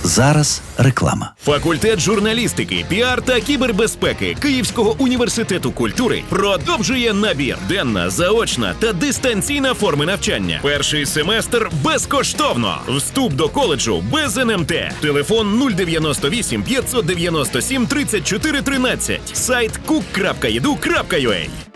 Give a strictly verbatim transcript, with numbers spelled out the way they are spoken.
Зараз реклама. Факультет журналістики, піар та кібербезпеки Київського університету культури продовжує набір. Денна, заочна та дистанційна форми навчання. Перший семестр безкоштовно. Вступ до коледжу без ен ем те. Телефон нуль дев'яносто вісім п'ятсот дев'яносто сім тридцять чотири тринадцять. Сайт кук крапка і ді ю крапка ю а.